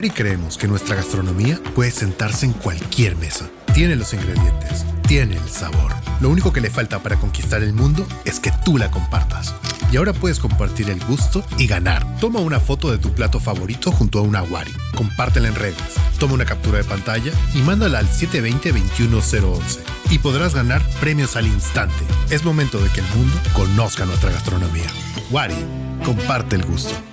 Y creemos que nuestra gastronomía puede sentarse en cualquier mesa. Tiene los ingredientes, tiene el sabor. Lo único que le falta para conquistar el mundo es que tú la compartas. Y ahora puedes compartir el gusto y ganar. Toma una foto de tu plato favorito junto a una Wari. Compártela en redes. Toma una captura de pantalla y mándala al 720-21011. Y podrás ganar premios al instante. Es momento de que el mundo conozca nuestra gastronomía. Wari, comparte el gusto.